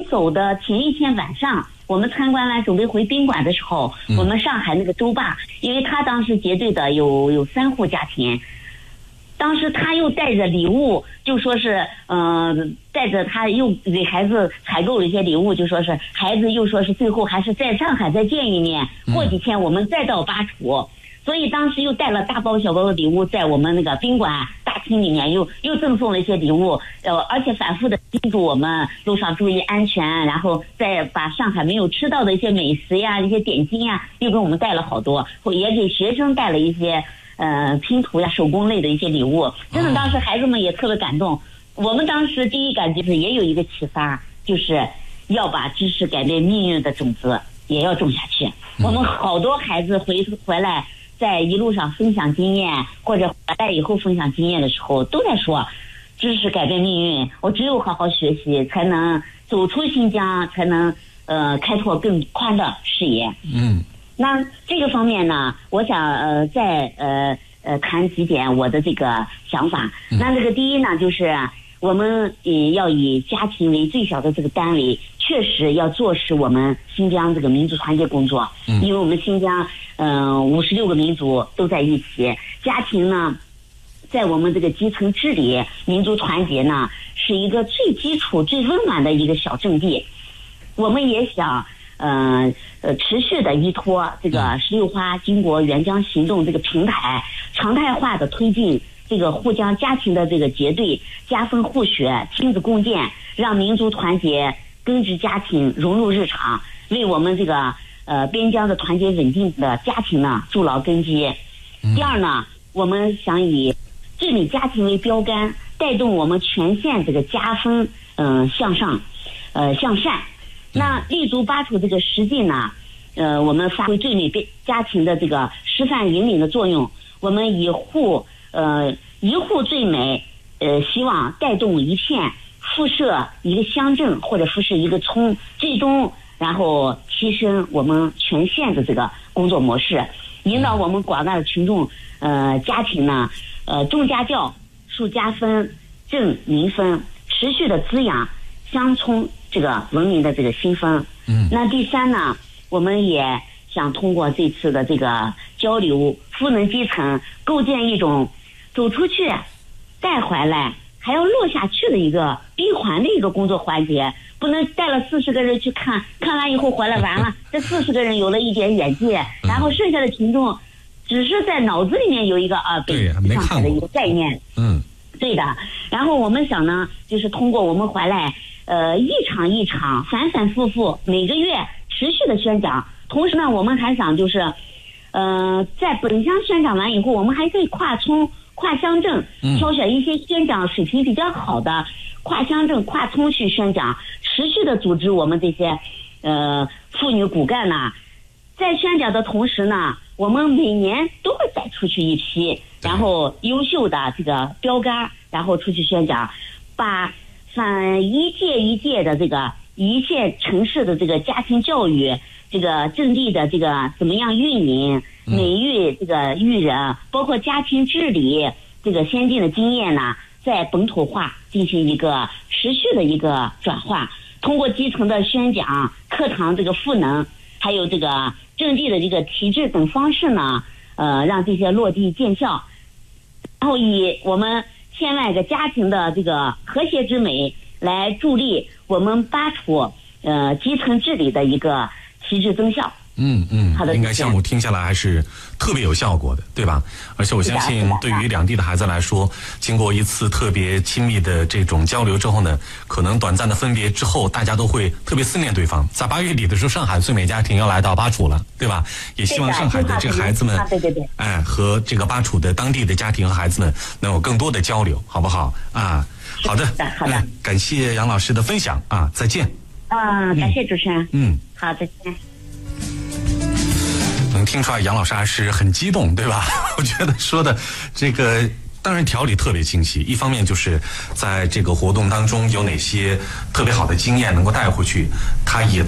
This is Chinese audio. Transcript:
走的前一天晚上，我们参观完准备回宾馆的时候，我们上海那个周爸，因为他当时结对的有3户家庭，当时他又带着礼物，就说是带着他又给孩子采购了一些礼物，就说是孩子又说是最后还是在上海再见一面，过几天我们再到巴楚。所以当时又带了大包小包的礼物，在我们那个宾馆大厅里面又赠送了一些礼物，而且反复的叮嘱我们路上注意安全，然后再把上海没有吃到的一些美食呀、一些点心呀，又给我们带了好多，也给学生带了一些拼图呀、手工类的一些礼物。真的，当时孩子们也特别感动。我们当时第一感觉是也有一个启发，就是要把知识改变命运的种子也要种下去。我们好多孩子回来。在一路上分享经验，或者回来以后分享经验的时候，都在说知识改变命运，我只有好好学习才能走出新疆，才能开拓更宽的视野。那这个方面呢，我想再谈几点我的这个想法。那这个第一呢，就是我们要以家庭为最小的这个单位，确实要坐实我们新疆这个民族团结工作。因为我们新疆56个民族都在一起，家庭呢在我们这个基层治理民族团结呢是一个最基础最温暖的一个小阵地。我们也想持续的依托这个16花巾帼援疆行动这个平台，常态化的推进这个互将家庭的这个结对，家风互学，亲子共建，让民族团结根植家庭融入日常，为我们这个边疆的团结稳定的家庭呢筑牢根基。第二呢，我们想以治理家庭为标杆，带动我们全县这个家风向上向善。那立足巴楚这个实际呢，我们发挥最美家庭的这个示范引领的作用，我们一户最美，希望带动一片，辐射一个乡镇或者辐射一个村，最终然后提升我们全县的这个工作模式，引导我们广大的群众家庭呢重家教、树家风、正民风，持续的滋养乡村这个文明的这个新风。那第三呢，我们也想通过这次的这个交流，赋能基层，构建一种走出去带回来还要落下去的一个闭环的一个工作环节，不能带了40个人去看完以后回来完了，这40个人有了一点眼界，然后剩下的群众只是在脑子里面有一个北上海的一个概念。对的。然后我们想呢，就是通过我们回来一场一场反反复复每个月持续的宣讲，同时呢我们还想就是在本乡宣讲完以后，我们还可以跨村跨乡镇挑选一些宣讲水平比较好的跨乡镇跨村去宣讲，持续的组织我们这些妇女骨干呢，在宣讲的同时呢，我们每年都会带出去一批然后优秀的这个标杆，然后出去宣讲，把一届一届的这个一线城市的这个家庭教育这个阵地的这个怎么样运营，美育这个育人，包括家庭治理这个先进的经验呢，在本土化进行一个持续的一个转化，通过基层的宣讲、课堂这个赋能，还有这个阵地的这个提质等方式呢，让这些落地见效，然后以我们千万个家庭的这个和谐之美来助力我们巴楚基层治理的一个提质增效。 好的，应该项目听下来还是特别有效果的，对吧？而且我相信对于两地的孩子来说，经过一次特别亲密的这种交流之后呢，可能短暂的分别之后，大家都会特别思念对方。在8月底的时候，上海最美家庭要来到巴楚了，对吧？也希望上海的这个孩子们，和这个巴楚的当地的家庭和孩子们能有更多的交流，好不好啊？好的，感谢杨老师的分享啊，再见。 感谢主持人。好，再见。 能听出来杨老师还是很激动，对吧？我觉得说的这个当然条理特别清晰，一方面就是在这个活动当中有哪些特别好的经验能够带回去，他也